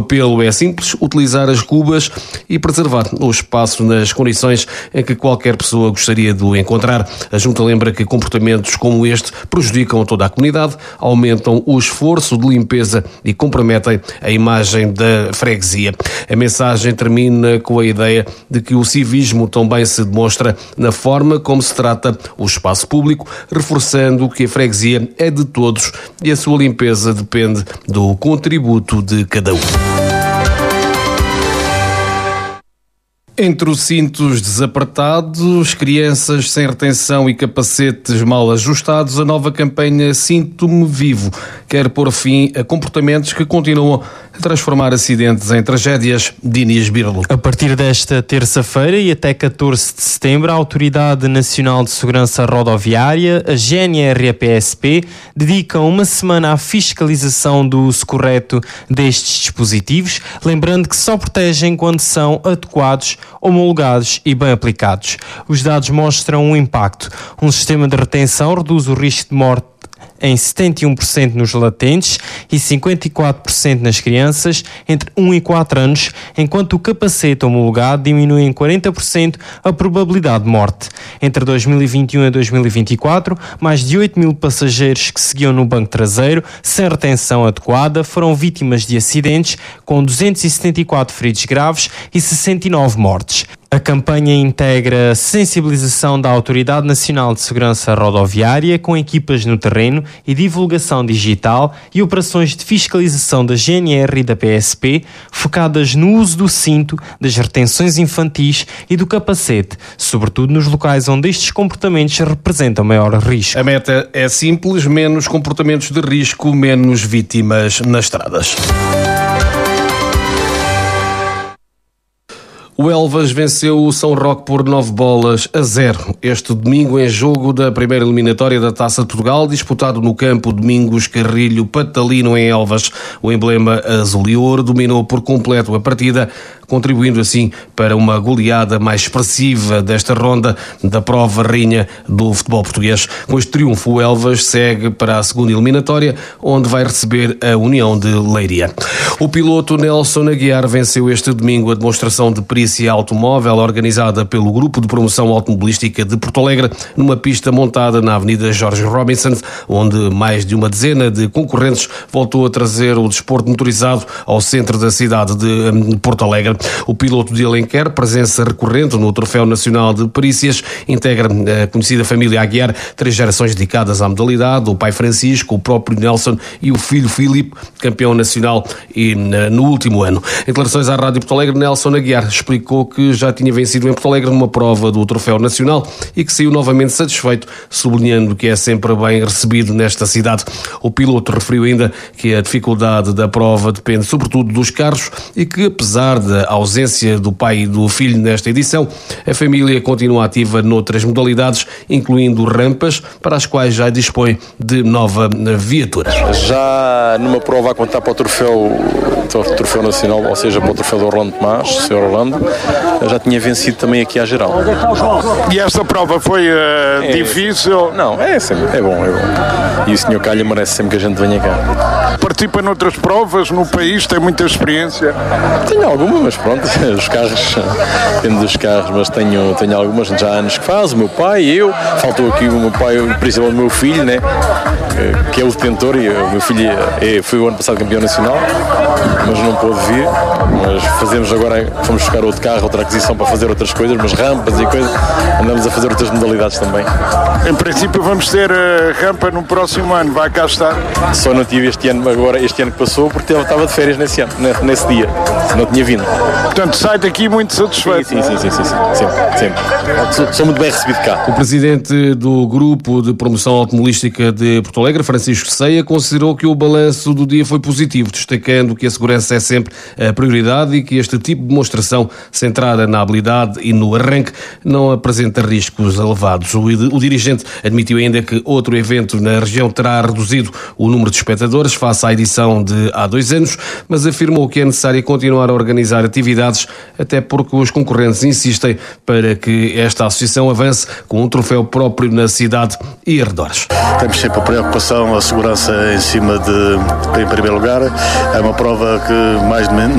apelo é simples: utilizar as cubas e preservar o espaço nas condições em que qualquer pessoa gostaria de o encontrar. A Junta lembra que comportamentos como este prejudicam toda a comunidade, aumentam o esforço de limpeza e comprometem a imagem da freguesia. A mensagem termina com a ideia de que o civismo também se demonstra na forma como se trata o espaço público, reforçando que a freguesia é de todos e a sua limpeza depende do contributo de cada um. Entre os cintos desapertados, crianças sem retenção e capacetes mal ajustados, a nova campanha Sinto-me Vivo quer pôr fim a comportamentos que continuam a transformar acidentes em tragédias. Dinis Birlo. A partir desta terça-feira e até 14 de setembro, a Autoridade Nacional de Segurança Rodoviária, a GNR e a PSP dedicam uma semana à fiscalização do uso correto destes dispositivos, lembrando que só protegem quando são adequados, homologados e bem aplicados. Os dados mostram um impacto. Um sistema de retenção reduz o risco de morte em 71% nos latentes e 54% nas crianças entre 1 e 4 anos, enquanto o capacete homologado diminui em 40% a probabilidade de morte. Entre 2021 e 2024, mais de 8 mil passageiros que seguiam no banco traseiro sem retenção adequada foram vítimas de acidentes, com 274 feridos graves e 69 mortes. A campanha integra sensibilização da Autoridade Nacional de Segurança Rodoviária com equipas no terreno e divulgação digital e operações de fiscalização da GNR e da PSP focadas no uso do cinto, das retenções infantis e do capacete, sobretudo nos locais onde estes comportamentos representam maior risco. A meta é simples: menos comportamentos de risco, menos vítimas nas estradas. O Elvas venceu o São Roque por 9-0 este domingo em jogo da primeira eliminatória da Taça de Portugal, disputado no campo Domingos Carrilho Patalino em Elvas. O emblema azul e ouro dominou por completo a partida, contribuindo assim para uma goleada mais expressiva desta ronda da prova rainha do futebol português. Com este triunfo, o Elvas segue para a segunda eliminatória, onde vai receber a União de Leiria. O piloto Nelson Aguiar venceu este domingo a demonstração de perícia automóvel organizada pelo Grupo de Promoção Automobilística de Porto Alegre, numa pista montada na Avenida Jorge Robinson, onde mais de uma dezena de concorrentes voltou a trazer o desporto motorizado ao centro da cidade de Porto Alegre. O piloto de Alenquer, presença recorrente no Troféu Nacional de Perícias, integra a conhecida família Aguiar, 3 gerações dedicadas à modalidade: o pai Francisco, o próprio Nelson e o filho Filipe, campeão nacional e no último ano. Em declarações à Rádio Porto Alegre, Nelson Aguiar explicou que já tinha vencido em Porto Alegre numa prova do Troféu Nacional e que saiu novamente satisfeito, sublinhando que é sempre bem recebido nesta cidade. O piloto referiu ainda que a dificuldade da prova depende sobretudo dos carros e que, apesar da ausência do pai e do filho nesta edição, a família continua ativa noutras modalidades, incluindo rampas, para as quais já dispõe de nova viatura. Já numa prova a contar para o Troféu Nacional, ou seja, para o Troféu do Orlando Tomás, Sr. Orlando, já tinha vencido também aqui à geral. E esta prova foi difícil? Não, é bom. E o Sr. Calha merece sempre que a gente venha cá. Participa noutras provas no país, tem muita experiência? Tenho alguma, mas pronto, os carros, depende dos carros, mas tenho algumas já há anos que faz, o meu pai, eu, faltou aqui o meu pai, principalmente o meu filho, né, que é o detentor, e o meu filho foi o ano passado campeão nacional, mas não pôde vir, mas fazemos agora, fomos buscar outro carro, outra aquisição para fazer outras coisas, umas rampas e coisas, andamos a fazer outras modalidades também. Em princípio vamos ter rampa no próximo ano, vai cá estar? Só não tive este ano que passou, porque eu estava de férias nesse ano, nesse dia, não tinha vindo. Portanto, sai daqui muito satisfeito. Sim, sempre. Sou muito bem recebido cá. O presidente do Grupo de Promoção Automobilística de Porto Alegre, Francisco Ceia, considerou que o balanço do dia foi positivo, destacando que a segurança é sempre a prioridade e que este tipo de demonstração, centrada na habilidade e no arranque, não apresenta riscos elevados. O dirigente admitiu ainda que outro evento na região terá reduzido o número de espectadores face à edição de há 2 anos, mas afirmou que é necessário continuar a organizar atividades, até porque os concorrentes insistem para que esta associação avance com um troféu próprio na cidade e arredores. Temos sempre a preocupação, a segurança em primeiro lugar. É uma prova que mais